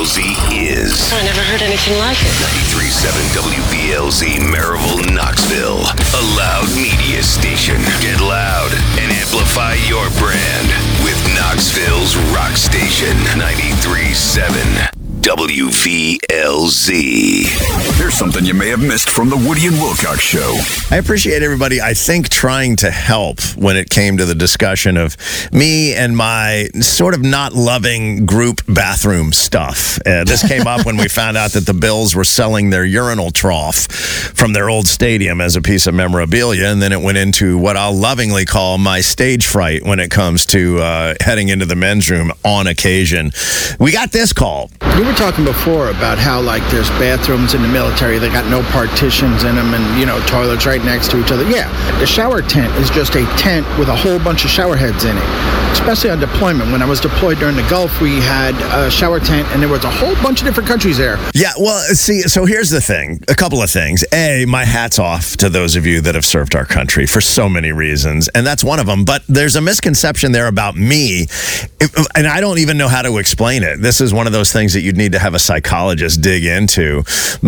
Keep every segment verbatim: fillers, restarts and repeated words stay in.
L Z is... I never heard anything like it. ninety-three point seven W V L Z Maryville, Knoxville. A loud media station. Get loud and amplify your brand with Knoxville's rock station. ninety-three point seven W V L Z. Here's something you may have missed from the Woody and Wilcox Show. I appreciate everybody, I think, trying to help when it came to the discussion of me and my sort of not loving group bathroom stuff. Uh, this came up when we found out that the Bills were selling their urinal trough from their old stadium as a piece of memorabilia, and then it went into what I'll lovingly call my stage fright when it comes to uh, heading into the men's room on occasion. We got this call. You were talking before about how, like, there's bathrooms in the military, they got no partitions in them and, you know, toilets right next to each other. Yeah, the shower tent is just a tent with a whole bunch of shower heads in it, especially on deployment. When I was deployed during the Gulf, we had a shower tent and there was a whole bunch of different countries there. Yeah, well, see, so here's the thing. A couple of things. A, my hat's off to those of you that have served our country for so many reasons, and that's one of them. But there's a misconception there about me, and I don't even know how to explain it. This is one of those things that you'd need to have a psychologist dig into.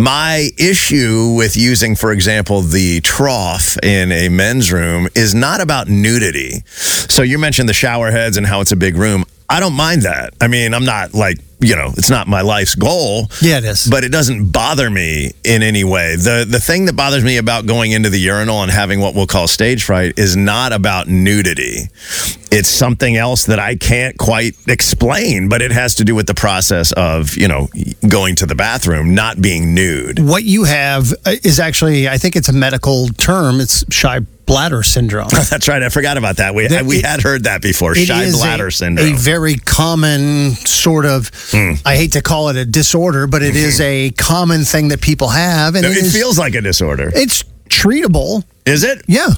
My issue with using, for example, the trough in a men's room is not about nudity. So you mentioned the shower heads and how it's a big room. I don't mind that. I mean, I'm not like, you know, it's not my life's goal. Yeah, it is. But it doesn't bother me in any way. The the thing that bothers me about going into the urinal and having what we'll call stage fright is not about nudity. It's something else that I can't quite explain, but it has to do with the process of, you know, going to the bathroom, not being nude. What you have is actually, I think it's a medical term. It's shy bladder syndrome. That's right. I forgot about that. We, The, we it, had heard that before. Shy bladder a, syndrome. A very common sort of, mm. I hate to call it a disorder, but it is a common thing that people have. And it, it is, feels like a disorder. It's treatable. Is it? Yeah.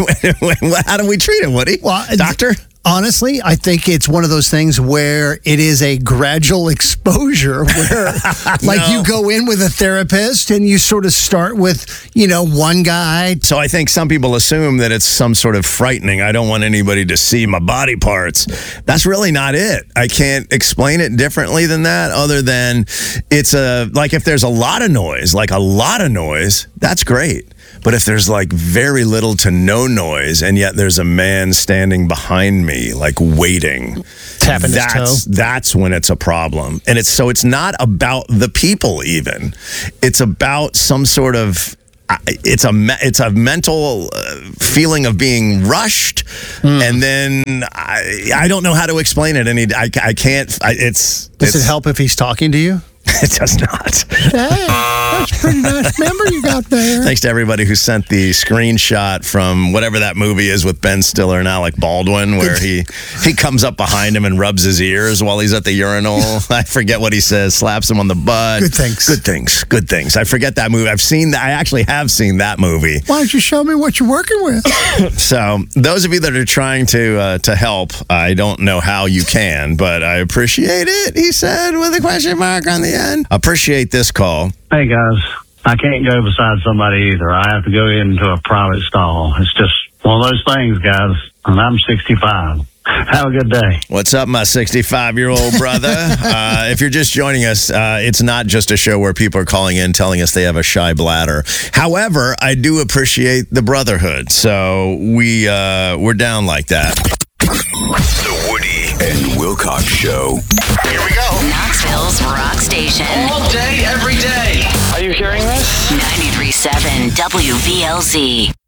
How do we treat it, Woody? Well, Doctor? Honestly, I think it's one of those things where it is a gradual exposure where, like, no. you go in with a therapist and you sort of start with, you know, one guy. So I think some people assume that it's some sort of frightening. I don't want anybody to see my body parts. That's really not it. I can't explain it differently than that, other than it's a, like, if there's a lot of noise, like a lot of noise, that's great. But if there's like very little to no noise and yet there's a man standing behind me, like waiting, tapping that's, his toe. That's when it's a problem. And it's so it's not about the people even. It's about some sort of, it's a, it's a mental feeling of being rushed. Mm. And then I, I don't know how to explain it. Any, I, I can't, I, it's. Does it's, it help if he's talking to you? It does not. Hey, that's a pretty nice member you got there. Thanks to everybody who sent the screenshot from whatever that movie is with Ben Stiller and Alec Baldwin, where he, he comes up behind him and rubs his ears while he's at the urinal. I forget what he says, slaps him on the butt. Good things. Good things. Good things. I forget that movie. I've seen that. I actually have seen that movie. Why don't you show me what you're working with? So those of you that are trying to uh, to help, I don't know how you can, but I appreciate it, he said, with a question mark on the end. Appreciate this call. Hey, guys. I can't go beside somebody either. I have to go into a private stall. It's just one of those things, guys. And I'm sixty-five. Have a good day. What's up, my sixty-five-year-old brother? uh, if you're just joining us, uh, it's not just a show where people are calling in telling us they have a shy bladder. However, I do appreciate the brotherhood. So we, uh, we're down like that. The Woody and Wilcox Show. Here we go. Knoxville's rock station. All day, every day. Are you hearing this? ninety-three point seven W V L Z.